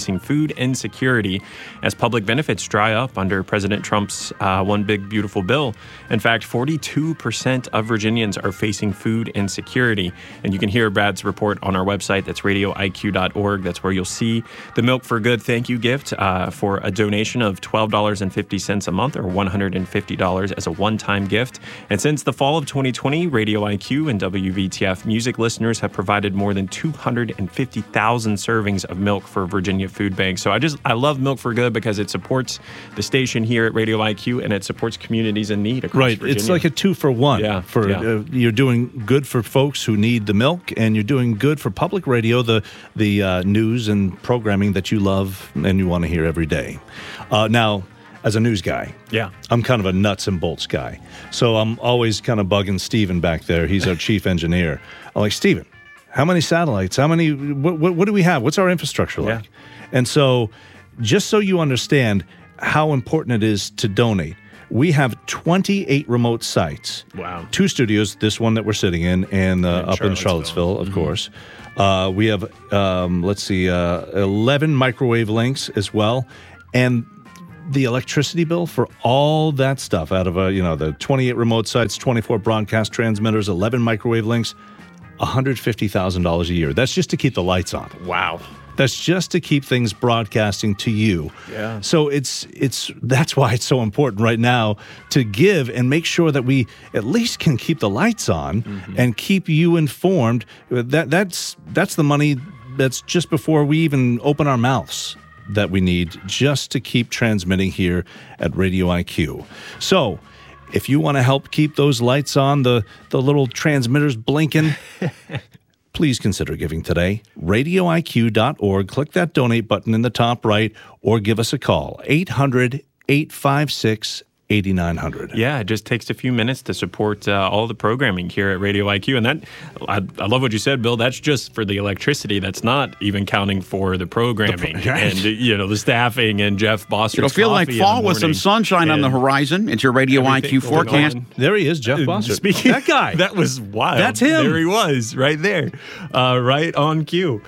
facing food insecurity as public benefits dry up under President Trump's uh, One Big Beautiful Bill. In fact, forty-two percent of Virginians are facing food insecurity. And you can hear Brad's report on our website. That's radio I Q dot org. That's where you'll see the Milk for Good thank you gift uh, for a donation of twelve dollars and fifty cents a month, or one hundred fifty dollars as a one-time gift. And since the fall of twenty twenty, Radio I Q and W V T F music listeners have provided more than two hundred fifty thousand servings of milk for Virginia food banks. So I just, I love Milk for Good because it supports the station here at Radio I Q, and it supports communities in need across Right. Virginia. It's like a two for one. Yeah. For yeah. Uh, you're doing good for folks who need the milk, and you're doing good for public radio, the the uh, news and programming that you love and you want to hear every day. Uh, now, as a news guy, yeah, I'm kind of a nuts and bolts guy. So I'm always kind of bugging Steven back there. He's our chief engineer. I'm like, Steven, how many satellites? How many? What, what, what do we have? What's our infrastructure like? Yeah. And so, just so you understand how important it is to donate, we have twenty-eight remote sites. Wow. Two studios, this one that we're sitting in, and uh, In up in Charlottesville, of mm-hmm. course. Uh, we have, um, let's see, uh, eleven microwave links as well. And the electricity bill for all that stuff out of, uh, you know, the twenty-eight remote sites, twenty-four broadcast transmitters, eleven microwave links, one hundred fifty thousand dollars a year. That's just to keep the lights on. Wow. That's just to keep things broadcasting to you. Yeah. So it's it's that's why it's so important right now to give and make sure that we at least can keep the lights on mm-hmm. and keep you informed. That that's that's the money that's just before we even open our mouths that we need just to keep transmitting here at Radio I Q. So, if you want to help keep those lights on, the the little transmitters blinking, please consider giving today. radio I Q dot org. Click that donate button in the top right, or give us a call, eight hundred, eight five six, eight nine zero zero. Yeah, it just takes a few minutes to support uh, all the programming here at Radio I Q. And that, I, I love what you said, Bill. That's just for the electricity. That's not even counting for the programming The, right. and, you know, the staffing and Jeff Bosser's It'll feel like fall with some sunshine on the horizon. It's your Radio I Q forecast. On. There he is, Jeff Bosser. Speaking, that guy. That was wild. That's him. There he was, right there, uh, right on cue.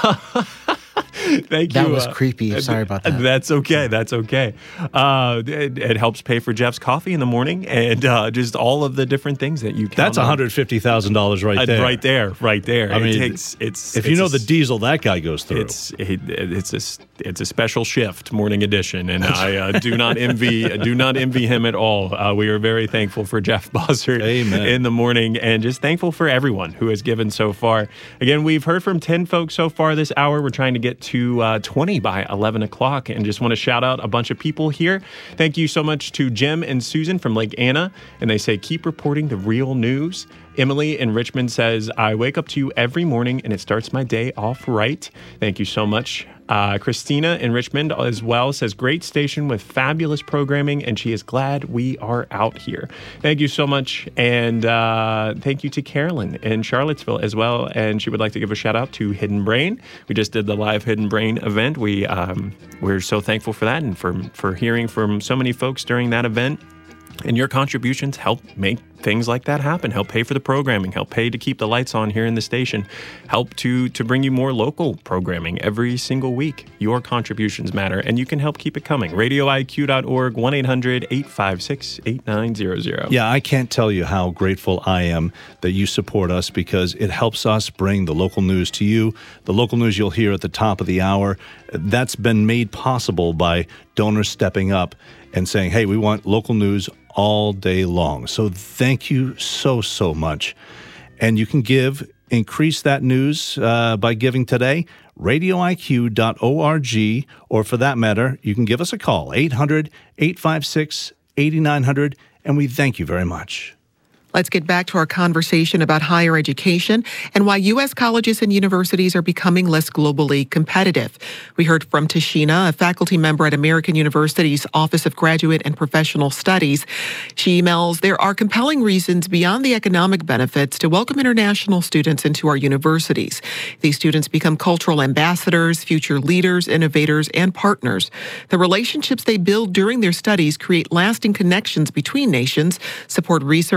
Thank you. That was uh, creepy. Sorry about that. That's okay. That's okay. Uh, it, it helps pay for Jeff's coffee in the morning and uh, just all of the different things that you can. That's one hundred fifty thousand dollars right there. Uh, right there. Right there. I it mean, takes, it's, if it's you know a, the diesel that guy goes through. It's it, it's a it's a special shift, morning edition, and I uh, do not envy do not envy him at all. Uh, we are very thankful for Jeff Bossert Amen. in the morning, and just thankful for everyone who has given so far. Again, we've heard from ten folks so far this hour. We're trying to get to uh, twenty by eleven o'clock, and just want to shout out a bunch of people here. Thank you so much to Jim and Susan from Lake Anna, and they say keep reporting the real news. Emily in Richmond says, I wake up to you every morning and it starts my day off right. Thank you so much. Uh, Christina in Richmond as well says, great station with fabulous programming, and she is glad we are out here. Thank you so much. And uh, thank you to Carolyn in Charlottesville as well. And she would like to give a shout out to Hidden Brain. We just did the live Hidden Brain event. We, um, we're so thankful for that and for, for hearing from so many folks during that event. And your contributions help make things like that happen, help pay for the programming, help pay to keep the lights on here in the station, help to to bring you more local programming every single week. Your contributions matter, and you can help keep it coming. radio I Q dot org, one eight hundred, eight five six, eight nine zero zero. Yeah, I can't tell you how grateful I am that you support us, because it helps us bring the local news to you. The local news you'll hear at the top of the hour, that's been made possible by donors stepping up and saying, hey, we want local news all day long. So thank you so, so much. And you can give, increase that news uh, by giving today, radio I Q dot org, or for that matter, you can give us a call, eight hundred, eight five six, eight nine zero zero, and we thank you very much. Let's get back to our conversation about higher education and why U S colleges and universities are becoming less globally competitive. We heard from Tashina, a faculty member at American University's Office of Graduate and Professional Studies. She emails, there are compelling reasons beyond the economic benefits to welcome international students into our universities. These students become cultural ambassadors, future leaders, innovators, and partners. The relationships they build during their studies create lasting connections between nations, support research and innovation,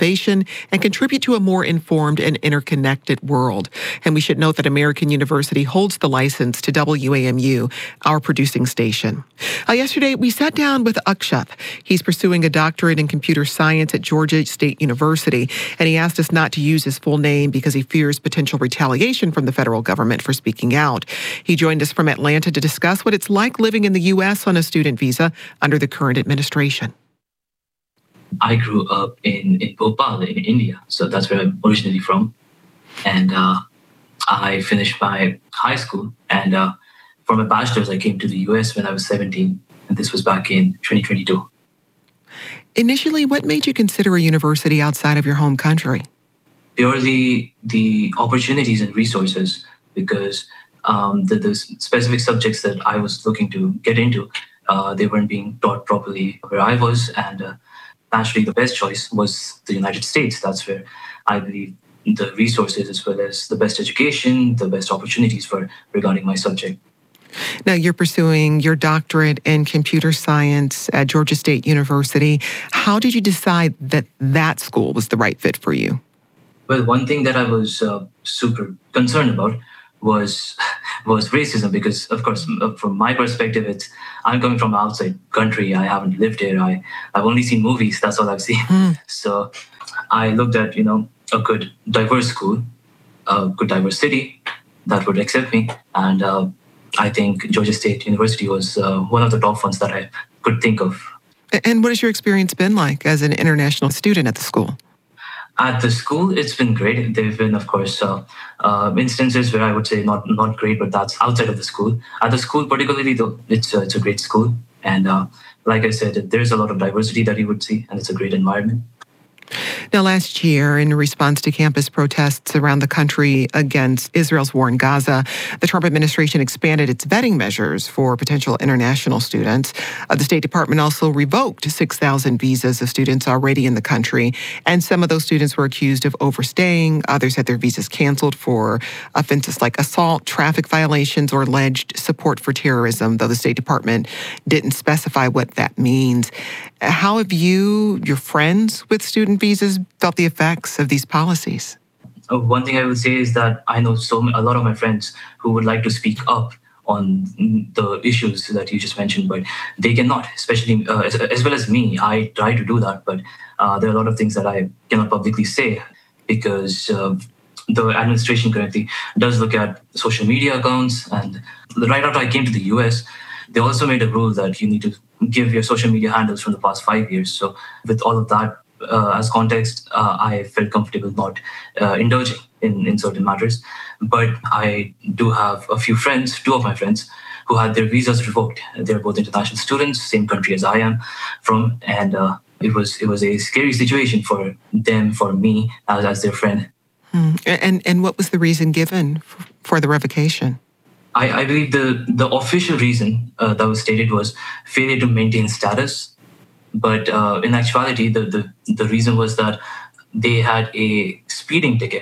innovation and contribute to a more informed and interconnected world. And we should note that American University holds the license to W A M U, our producing station. Uh, yesterday, we sat down with Akshat. He's pursuing a doctorate in computer science at Georgia State University, and he asked us not to use his full name because he fears potential retaliation from the federal government for speaking out. He joined us from Atlanta to discuss what it's like living in the U S on a student visa under the current administration. I grew up in, in Bhopal in India, so that's where I'm originally from. And uh, I finished my high school, and uh, for my bachelor's, I came to the U S when I was seventeen, and this was back in twenty twenty-two. Initially, what made you consider a university outside of your home country? Purely the opportunities and resources, because um, the, the specific subjects that I was looking to get into, uh, they weren't being taught properly where I was, and uh, naturally the best choice was the United States. That's where I believe the resources as well as the best education, the best opportunities for regarding my subject. Now, you're pursuing your doctorate in computer science at Georgia State University. How did you decide that that school was the right fit for you? Well, one thing that I was uh, super concerned about was was racism, because, of course, from my perspective, it's I'm coming from outside country. I haven't lived here. I, I've only seen movies. That's all I've seen. Mm. So I looked at, you know, a good diverse school, a good diverse city that would accept me. And uh, I think Georgia State University was uh, one of the top ones that I could think of. And what has your experience been like as an international student at the school? At the school, it's been great. There have been, of course, uh, uh, instances where I would say not not great, but that's outside of the school. At the school, particularly, though, it's, uh, it's a great school. And uh, like I said, there's a lot of diversity that you would see, and it's a great environment. Now, last year, in response to campus protests around the country against Israel's war in Gaza, the Trump administration expanded its vetting measures for potential international students. Uh, the State Department also revoked six thousand visas of students already in the country, and some of those students were accused of overstaying. Others had their visas canceled for offenses like assault, traffic violations, or alleged support for terrorism, though the State Department didn't specify what that means. How have you, your friends with student visas, felt the effects of these policies? Uh, one thing I would say is that I know so a lot of my friends who would like to speak up on the issues that you just mentioned, but they cannot, especially uh, as, as well as me. I try to do that, but uh, there are a lot of things that I cannot publicly say because uh, the administration currently does look at social media accounts. And right after I came to the U S, they also made a rule that you need to give your social media handles from the past five years. So with all of that uh, as context, uh, I felt comfortable not uh, indulging in, in certain matters. But I do have a few friends, two of my friends, who had their visas revoked. They're both international students, same country as I am from. And uh, it was it was a scary situation for them, for me, as, as their friend. Hmm. And, and what was the reason given for the revocation? I, I believe the, the official reason uh, that was stated was failure to maintain status. But uh, in actuality, the, the, the reason was that they had a speeding ticket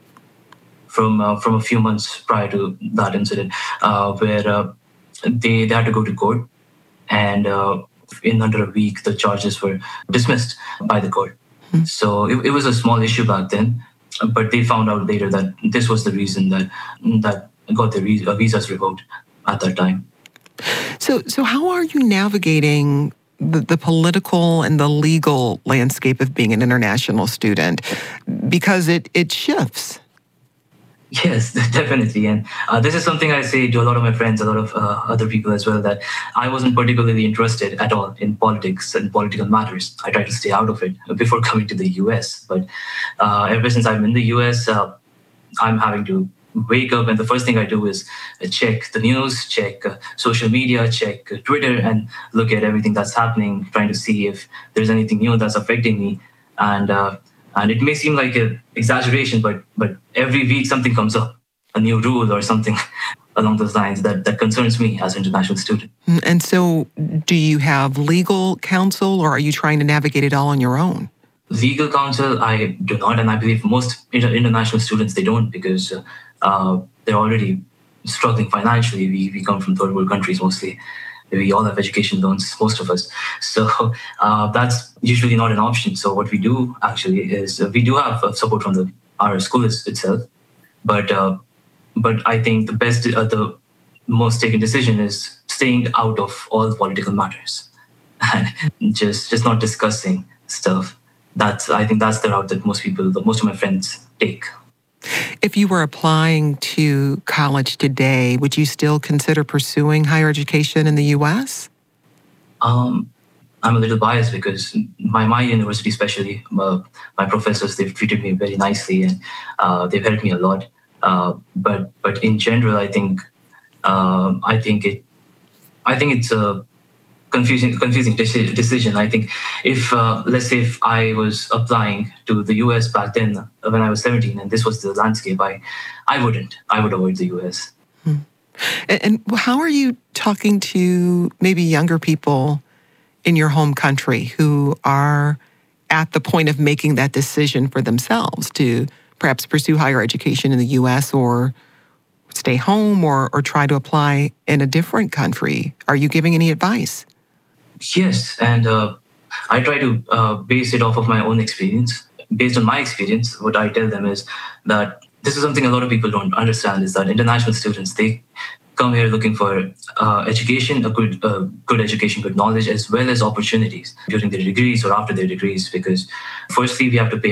from uh, from a few months prior to that incident, uh, where uh, they, they had to go to court. And uh, in under a week, the charges were dismissed by the court. Mm-hmm. So it, it was a small issue back then. But they found out later that this was the reason that that got their visas revoked at that time. So, so how are you navigating the, the political and the legal landscape of being an international student? Because it, it shifts. Yes, definitely. And uh, this is something I say to a lot of my friends, a lot of uh, other people as well, that I wasn't particularly interested at all in politics and political matters. I tried to stay out of it before coming to the U S. But uh, ever since I'm in the U S, uh, I'm having to wake up, and the first thing I do is check the news, check uh, social media, check uh, Twitter, and look at everything that's happening, trying to see if there's anything new that's affecting me. And uh, and it may seem like an exaggeration, but but every week something comes up, a new rule or something along those lines that, that concerns me as an international student. And so do you have legal counsel, or are you trying to navigate it all on your own? Legal counsel, I do not, and I believe most inter- international students, they don't, because uh, uh, they're already struggling financially. We, we come from third world countries mostly. We all have education loans, most of us. So uh, that's usually not an option. So what we do actually is uh, we do have uh, support from the our school itself, but uh, but I think the best, uh, the most taken decision is staying out of all political matters and just just not discussing stuff. That's I think that's the route that most people, most of my friends take. If you were applying to college today, would you still consider pursuing higher education in the U S? Um, I'm a little biased because my, my university, especially uh, my professors, they've treated me very nicely and uh, they've helped me a lot. Uh, but but in general, I think uh, I think it I think it's a confusing confusing deci- decision. I think if uh, let's say if I was applying to the U S back then when I was seventeen and this was the landscape, I I wouldn't. I would avoid the U S. Hmm. And, and how are you talking to maybe younger people in your home country who are at the point of making that decision for themselves to perhaps pursue higher education in the U S or stay home or, or try to apply in a different country? Are you giving any advice? Yes, and uh, I try to uh, base it off of my own experience. Based on my experience, what I tell them is that this is something a lot of people don't understand, is that international students, they come here looking for uh, education, a good uh, good education, good knowledge, as well as opportunities during their degrees or after their degrees, because firstly, we have to pay